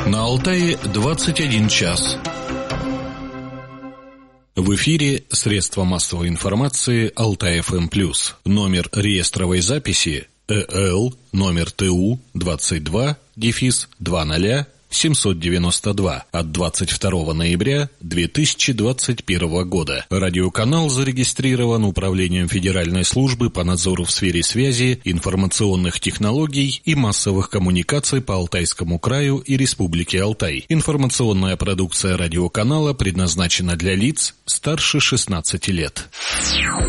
На Алтае 21 час. В эфире средства массовой информации Алтай-ФМ+. Номер реестровой записи ЭЛ номер ТУ 22-20-792 от 22 ноября 2021 года. Радиоканал зарегистрирован Управлением Федеральной службы по надзору в сфере связи, информационных технологий и массовых коммуникаций по Алтайскому краю и Республике Алтай. Информационная продукция радиоканала предназначена для лиц старше 16 лет.